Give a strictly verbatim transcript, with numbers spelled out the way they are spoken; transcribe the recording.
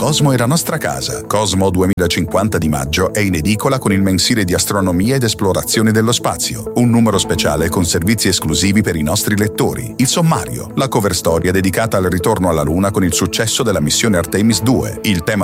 Cosmo è la nostra casa. Cosmo duemilacinquanta di maggio è in edicola con il mensile di astronomia ed esplorazione dello spazio. Un numero speciale con servizi esclusivi per i nostri lettori. Il sommario, la cover storia dedicata al ritorno alla Luna con il successo della missione Artemis due, il tema